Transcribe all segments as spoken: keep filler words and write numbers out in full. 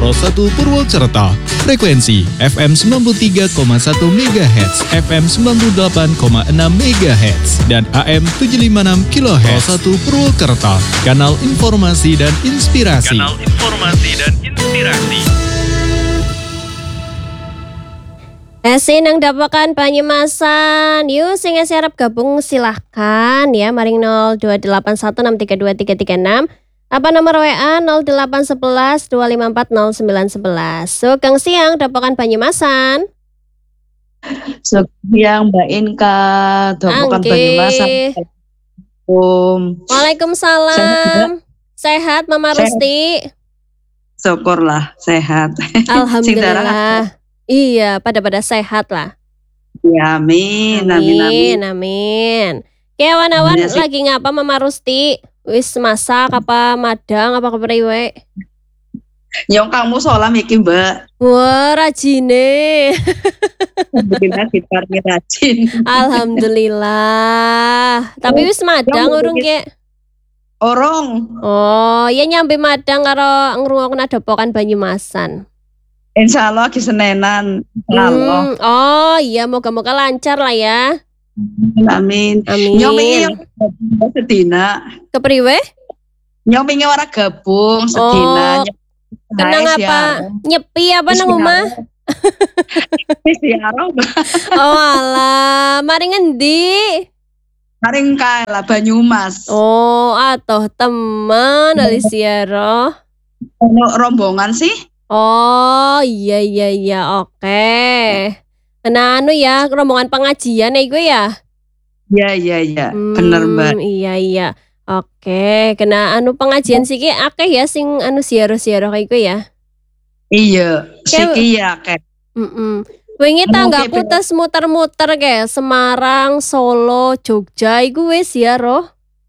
Pro satu Purwokerto. Frekuensi F M sembilan puluh tiga koma satu MHz, F M sembilan puluh delapan koma enam MHz, dan A M tujuh ratus lima puluh enam kilohertz. Pro satu Purwokerto, kanal informasi dan inspirasi. Kanal informasi dan inspirasi. Esi nang dapakan Banyumasan. Yuk sing esi arep gabung silahkan ya. Maring nol dua delapan satu enam tiga dua tiga tiga enam. Apa nomor W A nol delapan satu satu dua lima empat nol sembilan satu satu. Sugeng siang dapakan Banyumasan. Sugeng siang Mbak Inka, dapakan Banyumasan. Waalaikumsalam. Sehat Mama Rusti? Syukurlah sehat. Alhamdulillah. Iya, pada-pada sehat lah. Ya, amin, amin, amin. Amin. Kayak awan-awan lagi ngapa Mama Rusti? Wis masak apa madang apa kepriwe? Nyong kamu solam iki, Mbak. Wah, rajine. Alhamdulillah diparingi rajin. Alhamdulillah. Tapi wis madang urung ke? Orong. Oh, ya nyampe madang karo ngrungokna Dapokan Banyumasan. Insya Allah lagi senenan. Hmm, oh iya, moga-moga lancar lah ya. Amin. Amin. Nyong pengen sedina. Kepriwe? Nyong pengen ora gabung sedina. Oh, kenang apa? Nyepi apa nang omah? Wis siaran. Oh alah, mari ngendi? Maring kae lah Banyumas. Oh, atoh temen ali siaro. Ono rombongan sih? Oh iya iya iya oke. Nah anu ya rombongan pengajian ya gue ya. Iya iya iya Hmm, bener Mbak. Iya iya oke. Kena anu pengajian sih akeh ya sing anu siaro-siaro kayak gue ya. Iya siki ya kayak. Mm Wingi tangga putus muter-muter kayak Semarang, Solo, Jogja iku wis siaro.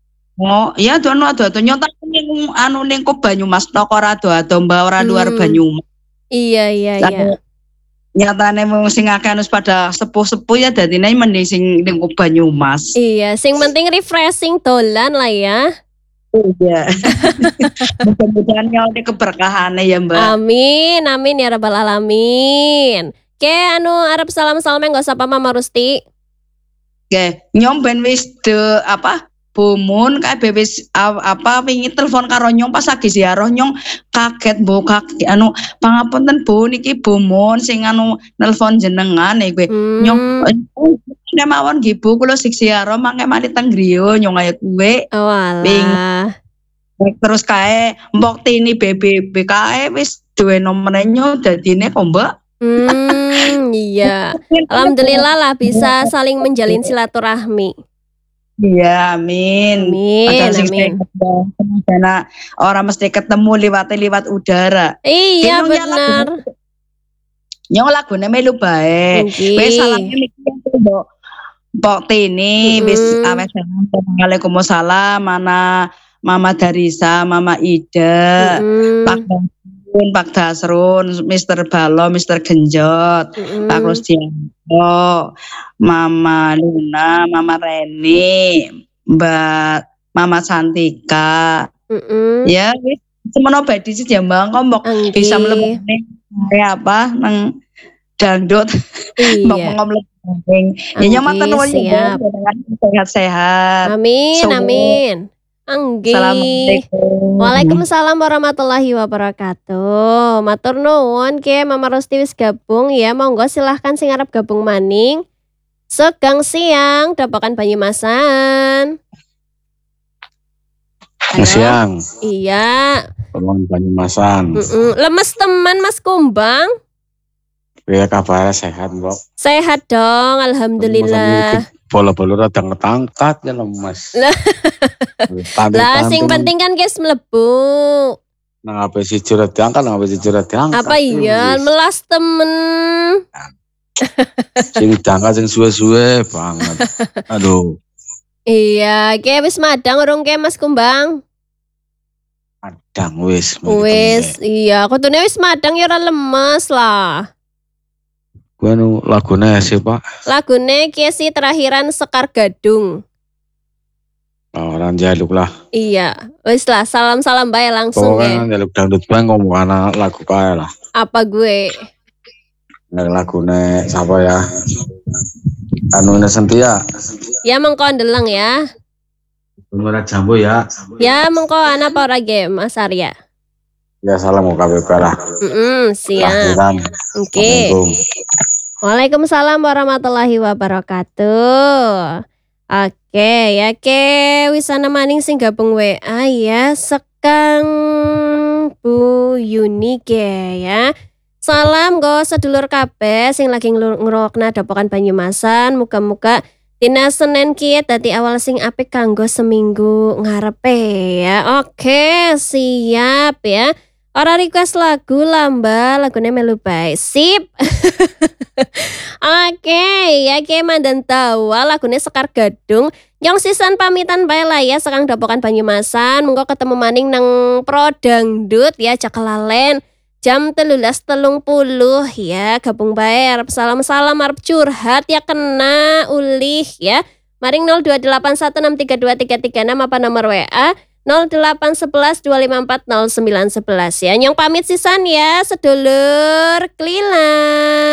Oh iya tuh anu ado ado nyontak ning anu ning kok Banyumas tok ora ado ado Mbak ora luar Hmm. Banyumas. Iya iya iya. Nyatane mung sing akeh anu pada sepuh-sepuh ya dadine mending sing ning kok Banyumas. Iya, sing penting refreshing dolan lah ya. Iya. Mudah-mudahan nyawane keberkahane ya Mbak. Amin, amin ya rabbal alamin. Ke anu arep salam-salam enggak sapa Mama Rusti. Oke, nyom ben wis de apa? Bumun kae wis apa wingi telepon karo nyong pas lagi ziarah nyong kaget mbok kaget anu pangapunten Bu niki bumun sing anu nelpon jenengan e kowe Hmm. nyong nek mawon nggih Bu kula sik ziarah mangke mali teng griya nyong ae kowe Oh alah. terus kae mbok tini B B B kae wis duwe nomere nyong dadine kok Mbak. Hmm, iya. Alhamdulillah lah bisa saling menjalin silaturahmi. Iya, amin. Amin, Padahal sing amin. karena orang mesti ketemu liwat liwat udara. Iya Nyong ya benar. Nyong lagune melu bae. Nggih. Wis salamnya niki mbok Mbok Tini wis Mm-mm. awes Waalaikumsalam mana Mama Darisa, Mama Ida, Mm-mm. Pak Dasrun, Pak Dasrun, Mister Balo, Mister Genjot, Mm-mm. Pak Rusdianto, Mama Luna, Mama Reni, Mbak Mama Santika. Mm-mm. Ya wis semono bae dhisik ya Mbak, kok mbok Nggih. bisa mlebu kayak apa nang dangdut. Mbok Iya. ngomong ya nyamatan Nggih, siap. sehat-sehat. Amin, So, amin. Anggih. Assalamualaikum. Waalaikumsalam warahmatullahi wabarakatuh. Matur nuwun ke Mama Rusti wis gabung ya. Monggo silahkan sing arep gabung maning. Sugeng siang Dapokan Banyumasan. Selamat siang, Iya. Pembangun Banyumasan. Mm-mm. Lemes teman Mas Kumbang. Ya kabar sehat, Mbok. Sehat dong, alhamdulillah. Bola-bola rada ngetangkat ya lemes. Lah. Tante-tante Lah sing penting kan guys mlebu. nang H P siji ora diangkat, nang H P siji ora diangkat. Apa iya Wis. melas temen. Sing diangkat sing suwe-suwe banget. Aduh, Iya, ke wis madang urung ke Mas Kumbang? madang wis. Wis, iya, kutune wis madang ya ora lemes lah. Gue anu lagune sih, Pak. Lagune ki si terakhiran Sekar Gadung. Orang jaluk lah. Iya, wis lah salam-salam bae langsung ya. Pokoknya jaluk dangdut bang ngomong anak lagu kaya lah. Apa gue? Yang lagu nek siapa ya? Anu Sentia. Ya mengko ndeleng ya. Murah jambu ya. Ya mengko ana apa ora ge Mas Arya? Ya salam K B P lah. Mm siap. Lahiran. Oke. Waalaikumsalam warahmatullahi wabarakatuh. Oke, ya ke wisana maning sing gabung W A ya sekang Bu Yuni ge ya. Salam go sedulur kabeh sing lagi ngrungokna Dapokan Banyumasan, muga-muga dina Senin ki dadi awal sing apik kanggo seminggu ngarepe ya. Oke, siap ya. Ora request lagu lamba, lagune melu bae. Sip. Oke, ya ke mandan tawa lagune Sekar Gadung. Yang sisan pamitan bae lah ya sekang Dapokan Banyumasan. Mengko ketemu maning nang Pro Dangdut ya Jakelalen. Jam telulas telung puluh ya gabung bae arep salam-salam arep curhat ya kena ulih ya. Maring nol dua delapan satu enam tiga dua tiga tiga enam apa nomor W A nol delapan satu satu dua lima empat nol sembilan satu satu ya. Nyong pamit sisan ya sedulur Klila.